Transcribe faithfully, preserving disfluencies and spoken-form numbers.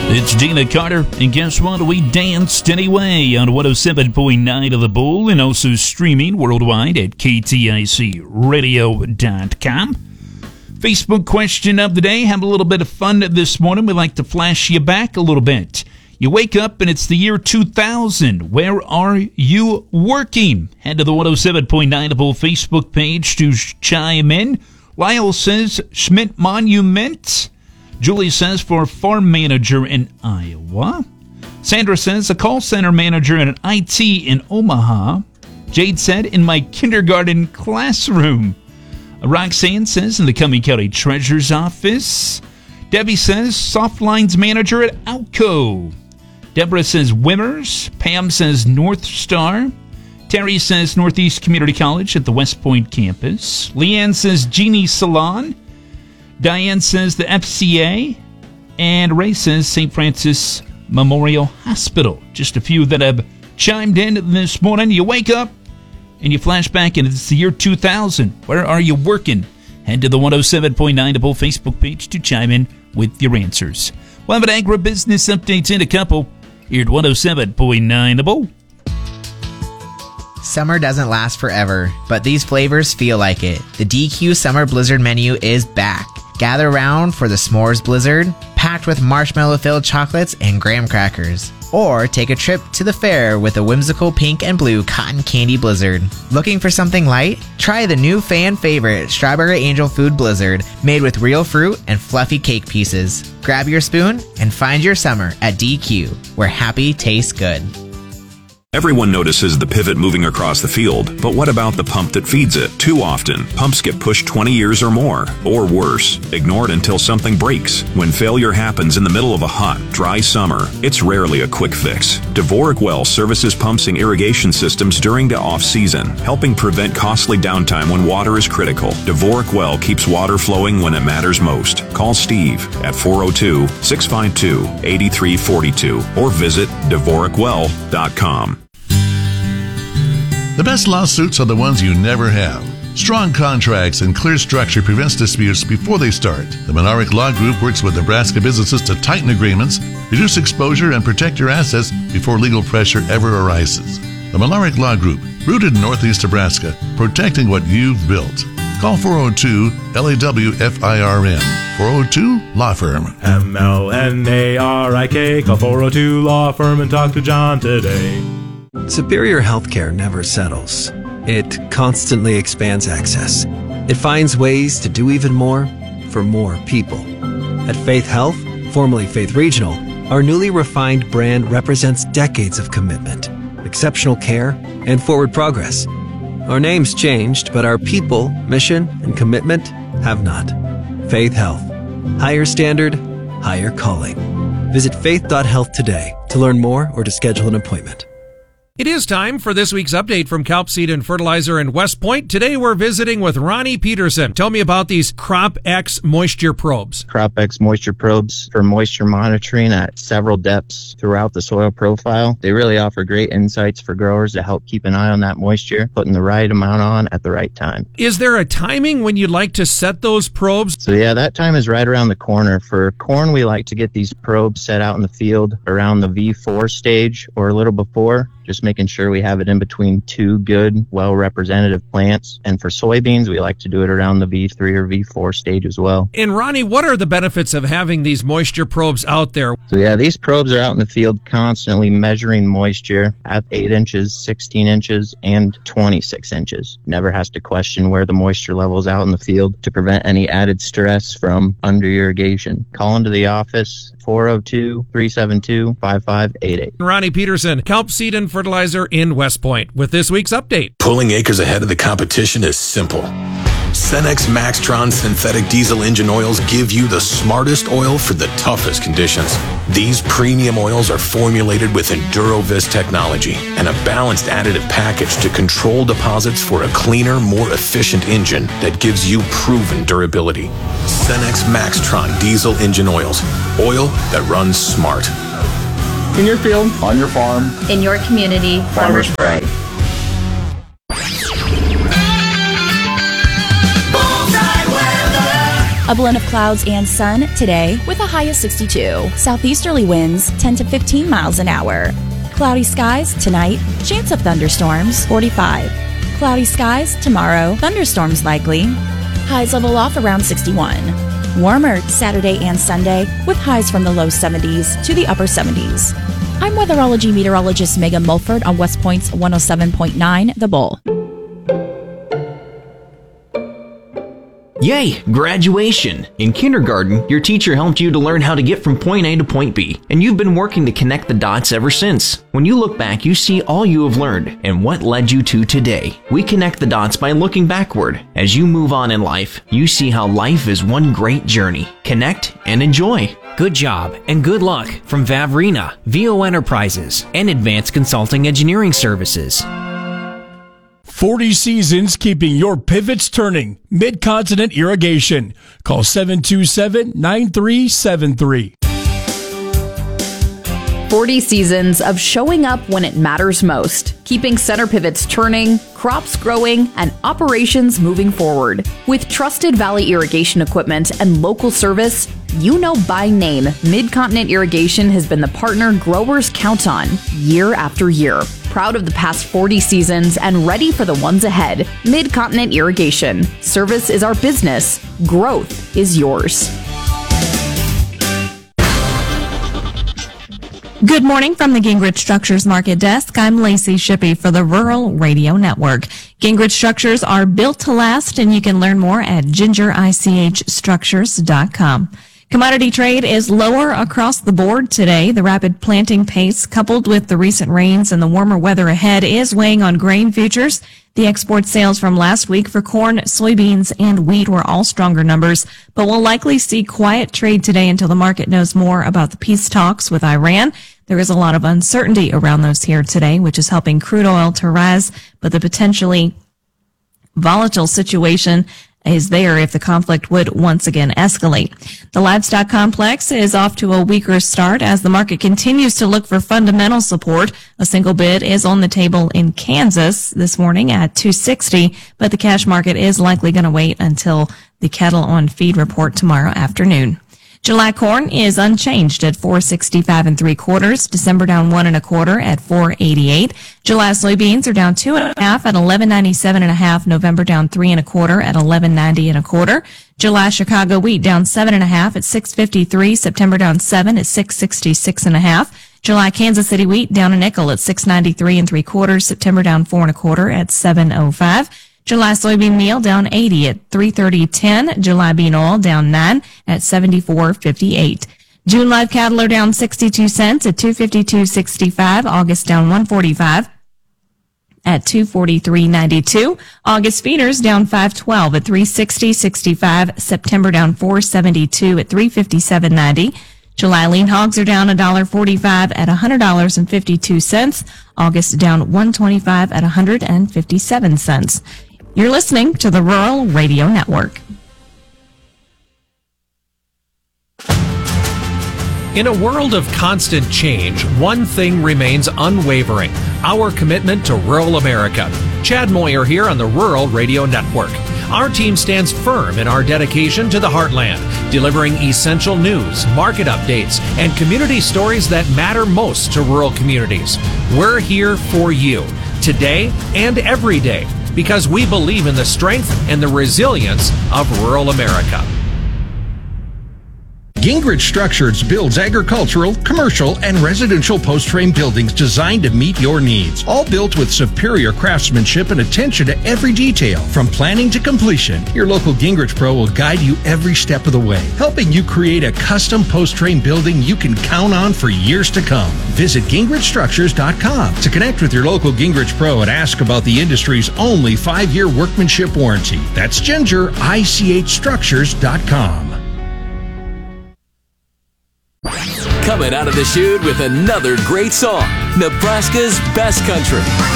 It's Dina Carter, and guess what? We danced anyway on one oh seven point nine of the Bull, and also streaming worldwide at K T I C radio dot com. Facebook question of the day. Have a little bit of fun this morning. We like to flash you back a little bit. You wake up and it's the year two thousand. Where are you working? Head to the one oh seven point nine of the Bull Facebook page to chime in. Lyle says Schmidt Monument. Julie says for farm manager in Iowa. Sandra says a call center manager and an I T in Omaha. Jade said in my kindergarten classroom. Roxanne says in the Cumming County Treasurer's Office. Debbie says soft lines manager at Alco. Deborah says Wimmers. Pam says North Star. Terry says Northeast Community College at the West Point campus. Leanne says Genie Salon. Diane says the F C A, and Ray says Saint Francis Memorial Hospital. Just a few that have chimed in this morning. You wake up and you flash back, and it's the year two thousand. Where are you working? Head to the one oh seven point nine The Bull Facebook page to chime in with your answers. We'll have an agribusiness updates in a couple here at one oh seven point nine The Bull. Summer doesn't last forever, but these flavors feel like it. The D Q Summer Blizzard menu is back. Gather around for the S'mores Blizzard, packed with marshmallow-filled chocolates and graham crackers. Or take a trip to the fair with a whimsical pink and blue cotton candy blizzard. Looking for something light? Try the new fan favorite Strawberry Angel Food Blizzard, made with real fruit and fluffy cake pieces. Grab your spoon and find your summer at D Q, where happy tastes good. Everyone notices the pivot moving across the field, but what about the pump that feeds it? Too often, pumps get pushed twenty years or more, or worse, ignored until something breaks. When failure happens in the middle of a hot, dry summer, it's rarely a quick fix. Dvorak Well services pumps and irrigation systems during the off-season, helping prevent costly downtime when water is critical. Dvorak Well keeps water flowing when it matters most. Call Steve at four oh two, six five two, eight three four two or visit dvorak well dot com. The best lawsuits are the ones you never have. Strong contracts and clear structure prevents disputes before they start. The Monarch Law Group works with Nebraska businesses to tighten agreements, reduce exposure, and protect your assets before legal pressure ever arises. The Monarch Law Group, rooted in Northeast Nebraska, protecting what you've built. Call four oh two L A W F I R M. four oh two Law Firm. M L N A R I K. Call four oh two Law Firm and talk to John today. Superior Healthcare never settles. It constantly expands access. It finds ways to do even more for more people. At Faith Health, formerly Faith Regional, our newly refined brand represents decades of commitment, exceptional care, and forward progress. Our name's changed, but our people, mission, and commitment have not. Faith Health. Higher standard, higher calling. Visit faith dot health today to learn more or to schedule an appointment. It is time for this week's update from Calp Seed and Fertilizer in West Point. Today we're visiting with Ronnie Peterson. Tell me about these Crop X moisture probes. Crop X moisture probes for moisture monitoring at several depths throughout the soil profile. They really offer great insights for growers to help keep an eye on that moisture, putting the right amount on at the right time. Is there a timing when you'd like to set those probes? So yeah, that time is right around the corner. For corn, we like to get these probes set out in the field around the V four stage or a little before, just making sure we have it in between two good, well-representative plants. And for soybeans, we like to do it around the V three or V four stage as well. And Ronnie, what are the benefits of having these moisture probes out there? So yeah, these probes are out in the field constantly measuring moisture at eight inches, sixteen inches, and twenty-six inches. Never has to question where the moisture level is out in the field to prevent any added stress from under irrigation. Call into the office, four oh two, three seven two, five five eight eight. Ronnie Peterson, Calp Seed and Fertilizer in West Point, with this week's update. Pulling acres ahead of the competition is simple. Cenex Maxtron synthetic diesel engine oils give you the smartest oil for the toughest conditions. These premium oils are formulated with EnduroVis technology and a balanced additive package to control deposits for a cleaner, more efficient engine that gives you proven durability. Cenex Maxtron diesel engine oils. Oil that runs smart. In your field, on your farm, in your community, Farmers Pride. A blend of clouds and sun today with a high of sixty-two. Southeasterly winds ten to fifteen miles an hour. Cloudy skies tonight, chance of thunderstorms forty-five. Cloudy skies tomorrow, thunderstorms likely. Highs level off around sixty-one. Warmer Saturday and Sunday with highs from the low seventies to the upper seventies. I'm weatherology meteorologist Megan Mulford on West Point's one oh seven point nine The Bull. Yay! Graduation! In kindergarten, your teacher helped you to learn how to get from point A to point B, and you've been working to connect the dots ever since. When you look back, you see all you have learned and what led you to today. We connect the dots by looking backward. As you move on in life, you see how life is one great journey. Connect and enjoy. Good job and good luck from Vavrina, V O Enterprises, and Advanced Consulting Engineering Services. forty seasons keeping your pivots turning. Mid-Continent Irrigation. Call seven two seven, nine three seven three. forty seasons of showing up when it matters most, keeping center pivots turning, crops growing, and operations moving forward. With trusted Valley irrigation equipment and local service, you know by name, Mid-Continent Irrigation has been the partner growers count on year after year. Proud of the past forty seasons and ready for the ones ahead. Mid-Continent Irrigation. Service is our business. Growth is yours. Good morning from the Gingrich Structures Market Desk. I'm Lacey Shippey for the Rural Radio Network. Gingrich Structures are built to last, and you can learn more at ginger I C H structures dot com. Commodity trade is lower across the board today. The rapid planting pace, coupled with the recent rains and the warmer weather ahead, is weighing on grain futures. The export sales from last week for corn, soybeans, and wheat were all stronger numbers, but we'll likely see quiet trade today until the market knows more about the peace talks with Iran. There is a lot of uncertainty around those here today, which is helping crude oil to rise, but the potentially volatile situation is there if the conflict would once again escalate. The livestock complex is off to a weaker start as the market continues to look for fundamental support. A single bid is on the table in Kansas this morning at two sixty, but the cash market is likely going to wait until the cattle on feed report tomorrow afternoon. July corn is unchanged at four sixty-five and three quarters. December down one and a quarter at four eighty-eight. July soybeans are down two and a half at eleven ninety-seven and a half. November down three and a quarter at eleven ninety and a quarter. July Chicago wheat down seven and a half at six fifty-three. September down seven at six sixty-six and a half. July Kansas City wheat down a nickel at six ninety-three and three quarters. September down four and a quarter at seven oh five. July soybean meal down eighty at three thirty ten. July bean oil down nine at seventy-four fifty-eight. June live cattle are down sixty-two cents at two fifty-two sixty-five. August down one forty-five at two forty-three ninety-two. August feeders down five twelve at three sixty sixty-five. September down four seventy-two at three fifty-seven ninety. July lean hogs are down one dollar forty-five at one hundred dollars and fifty-two cents. August down one twenty-five at one hundred fifty-seven cents. You're listening to the Rural Radio Network. In a world of constant change, one thing remains unwavering: our commitment to rural America. Chad Moyer here on the Rural Radio Network. Our team stands firm in our dedication to the heartland, delivering essential news, market updates, and community stories that matter most to rural communities. We're here for you, today and every day, because we believe in the strength and the resilience of rural America. Gingrich Structures builds agricultural, commercial, and residential post-frame buildings designed to meet your needs. All built with superior craftsmanship and attention to every detail. From planning to completion, your local Gingrich Pro will guide you every step of the way, helping you create a custom post-frame building you can count on for years to come. Visit gingrich structures dot com to connect with your local Gingrich Pro and ask about the industry's only five-year workmanship warranty. That's ginger I C H structures dot com. Coming out of the chute with another great song, Nebraska's Best Country.